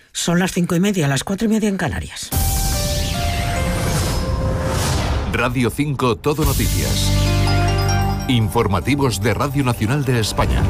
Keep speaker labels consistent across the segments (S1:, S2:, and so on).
S1: Son las 5:30, las 4:30 en Canarias.
S2: Radio 5 Todo Noticias. Informativos de Radio Nacional de España.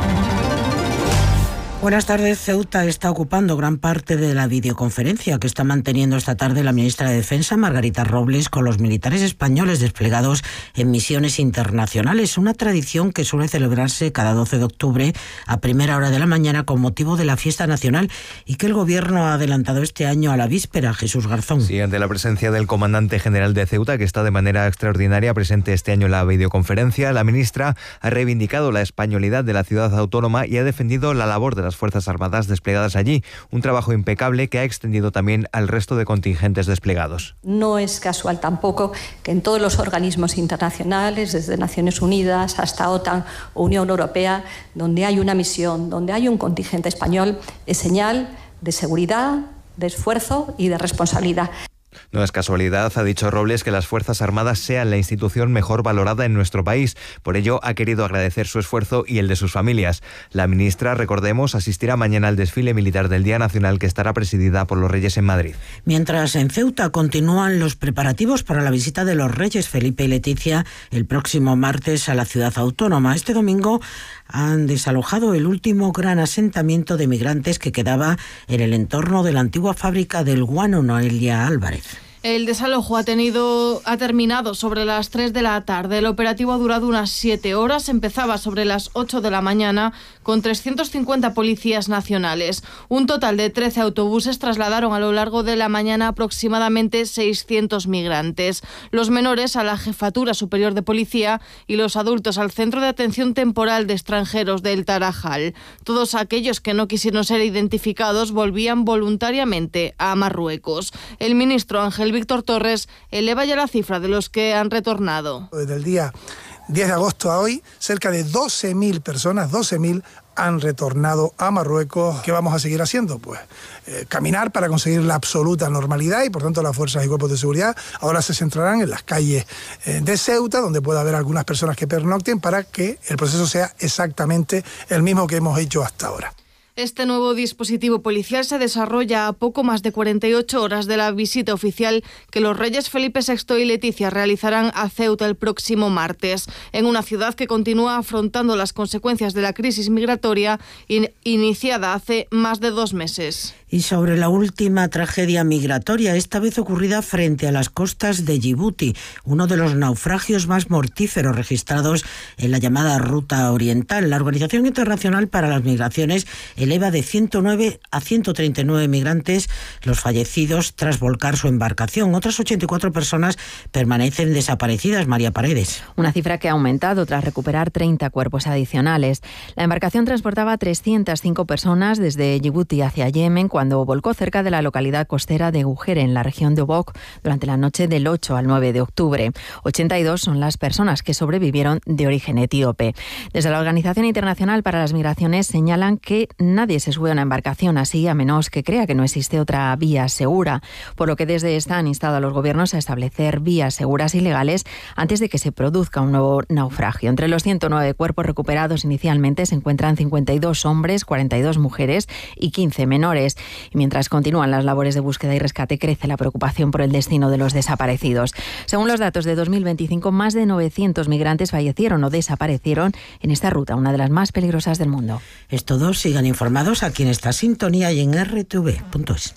S1: Buenas tardes. Ceuta está ocupando gran parte de la videoconferencia que está manteniendo esta tarde la ministra de Defensa, Margarita Robles, con los militares españoles desplegados en misiones internacionales. Una tradición que suele celebrarse cada 12 de octubre a primera hora de la mañana con motivo de la fiesta nacional y que el Gobierno ha adelantado este año a la víspera. Jesús Garzón.
S3: Sí, ante la presencia del comandante general de Ceuta, que está de manera extraordinaria presente este año en la videoconferencia, la ministra ha reivindicado la españolidad de la ciudad autónoma y ha defendido la labor de las Fuerzas Armadas desplegadas allí, un trabajo impecable que ha extendido también al resto de contingentes desplegados.
S4: No es casual tampoco que en todos los organismos internacionales, desde Naciones Unidas hasta OTAN o Unión Europea, donde hay una misión, donde hay un contingente español, es señal de seguridad, de esfuerzo y de responsabilidad.
S3: No es casualidad, ha dicho Robles, que las Fuerzas Armadas sean la institución mejor valorada en nuestro país. Por ello, ha querido agradecer su esfuerzo y el de sus familias. La ministra, recordemos, asistirá mañana al desfile militar del Día Nacional que estará presidida por los Reyes en Madrid.
S1: Mientras en Ceuta continúan los preparativos para la visita de los Reyes Felipe y Leticia el próximo martes a la ciudad autónoma. Este domingo han desalojado el último gran asentamiento de migrantes que quedaba en el entorno de la antigua fábrica del guano. Noelia Álvarez.
S5: El desalojo ha terminado sobre las 3 de la tarde. El operativo ha durado unas 7 horas. Empezaba sobre las 8 de la mañana con 350 policías nacionales. Un total de 13 autobuses trasladaron a lo largo de la mañana aproximadamente 600 migrantes. Los menores a la Jefatura Superior de Policía y los adultos al Centro de Atención Temporal de Extranjeros del Tarajal. Todos aquellos que no quisieron ser identificados volvían voluntariamente a Marruecos. El ministro Ángel Víctor Torres eleva ya la cifra de los que han retornado.
S6: Desde el día 10 de agosto a hoy, cerca de 12.000 personas, 12.000 han retornado a Marruecos. ¿Qué vamos a seguir haciendo? Pues caminar para conseguir la absoluta normalidad y por tanto las fuerzas y cuerpos de seguridad ahora se centrarán en las calles de Ceuta, donde pueda haber algunas personas que pernocten para que el proceso sea exactamente el mismo que hemos hecho hasta ahora.
S5: Este nuevo dispositivo policial se desarrolla a poco más de 48 horas de la visita oficial que los Reyes Felipe VI y Leticia realizarán a Ceuta el próximo martes, en una ciudad que continúa afrontando las consecuencias de la crisis migratoria iniciada hace más de 2 meses.
S1: Y sobre la última tragedia migratoria, esta vez ocurrida frente a las costas de Yibuti, uno de los naufragios más mortíferos registrados en la llamada Ruta Oriental. La Organización Internacional para las Migraciones eleva de 109 a 139 migrantes los fallecidos tras volcar su embarcación. Otras 84 personas permanecen desaparecidas. María Paredes.
S7: Una cifra que ha aumentado tras recuperar 30 cuerpos adicionales. La embarcación transportaba 305 personas desde Yibuti hacia Yemen cuando volcó cerca de la localidad costera de Ugere, en la región de Obok, durante la noche del 8 al 9 de octubre. 82 son las personas que sobrevivieron de origen etíope. Desde la Organización Internacional para las Migraciones señalan que nadie se sube a una embarcación así a menos que crea que no existe otra vía segura, por lo que desde esta han instado a los gobiernos a establecer vías seguras y legales antes de que se produzca un nuevo naufragio. Entre los 109 cuerpos recuperados inicialmente se encuentran 52 hombres, 42 mujeres y 15 menores. Y mientras continúan las labores de búsqueda y rescate, crece la preocupación por el destino de los desaparecidos. Según los datos de 2025, más de 900 migrantes fallecieron o desaparecieron en esta ruta, una de las más peligrosas del mundo.
S1: Es todo. Sigan informados aquí en esta sintonía y en rtv.es.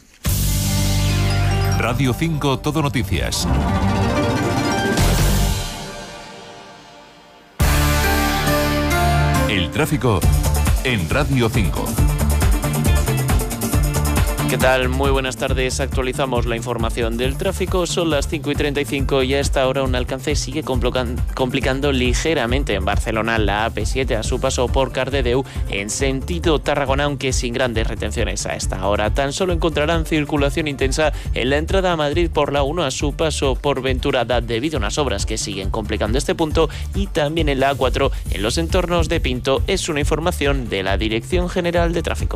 S2: Radio 5 Todo Noticias. El tráfico en Radio 5.
S8: ¿Qué tal? Muy buenas tardes. Actualizamos la información del tráfico. Son las 5:35 y a esta hora un alcance sigue complicando ligeramente en Barcelona la AP7 a su paso por Cardedeu en sentido Tarragona, aunque sin grandes retenciones a esta hora. Tan solo encontrarán circulación intensa en la entrada a Madrid por la 1 a su paso por Venturada debido a unas obras que siguen complicando este punto, y también en la A4 en los entornos de Pinto. Es una información de la Dirección General de Tráfico.